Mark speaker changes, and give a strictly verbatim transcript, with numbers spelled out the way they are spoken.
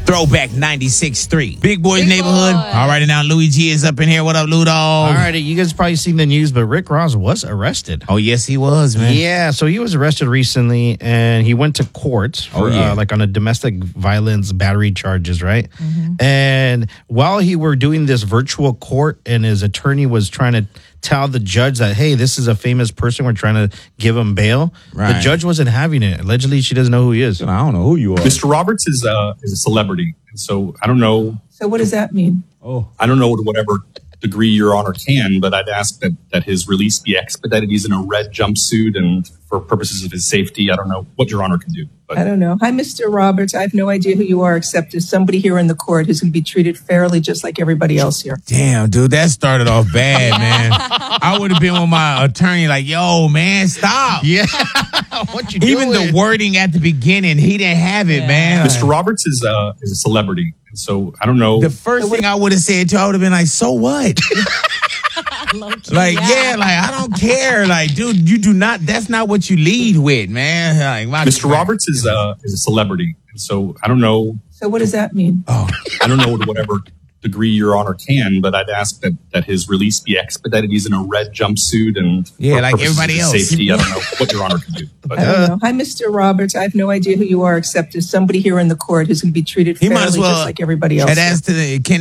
Speaker 1: Throwback ninety-six point three. Big Boys
Speaker 2: Big
Speaker 1: Neighborhood.
Speaker 2: Boy.
Speaker 1: All right, and now Louis G is up in here. What up, Lou Dog?
Speaker 3: All right, you guys probably seen the news, but Rick Ross was arrested.
Speaker 1: Oh, yes, he was, man.
Speaker 3: Yeah, so he was arrested recently, and he went to court for
Speaker 1: Oh, yeah.
Speaker 3: uh, like on a domestic violence battery charges, right? And while he were doing this virtual court, and his attorney was trying to tell the judge that, hey, this is a famous person, we're trying to give him bail. The
Speaker 1: Right.
Speaker 3: judge wasn't having it. Allegedly, she doesn't know who he is.
Speaker 1: I don't know who you are.
Speaker 4: Mister Roberts is a is a celebrity, and so I don't know.
Speaker 5: So what does that mean?
Speaker 1: Oh,
Speaker 4: I don't know to whatever degree Your Honor can, but I'd ask that that his release be expedited. He's in a red jumpsuit, and for purposes of his safety, I don't know what Your Honor can do. But
Speaker 5: I don't know. Hi, Mister Roberts. I have no idea who you are, except as somebody here in the court who's going to be treated fairly, just like everybody else here.
Speaker 1: damn, dude, that started off bad, man. I would have been with my attorney like, yo, man, stop.
Speaker 3: Yeah. What you
Speaker 1: Even
Speaker 3: doing?
Speaker 1: the wording at the beginning, he didn't have it, man.
Speaker 4: Mister Roberts is a is a celebrity, and so I don't know.
Speaker 1: The first thing I would have said to her, I would have been like, so what? Like, yeah, like, I don't care. Like, dude, you do not, that's not what you lead with, man. Like, my-
Speaker 4: Mister Roberts is a is a celebrity, and so I don't know.
Speaker 5: So what does that mean?
Speaker 1: Oh,
Speaker 4: I don't know to whatever degree Your Honor can, but I'd ask that, that his release be expedited. He's in a red jumpsuit, and
Speaker 1: Yeah,
Speaker 4: for
Speaker 1: like
Speaker 4: purposes
Speaker 1: everybody
Speaker 4: of his
Speaker 1: else.
Speaker 4: safety, I don't know what Your Honor can do. But
Speaker 5: I don't know. Hi, Mister Roberts. I have no idea who you are, except as somebody here in the court who's going to be treated
Speaker 1: he
Speaker 5: fairly,
Speaker 1: might as well
Speaker 5: just like everybody else
Speaker 1: had
Speaker 5: here.
Speaker 1: asked to the, can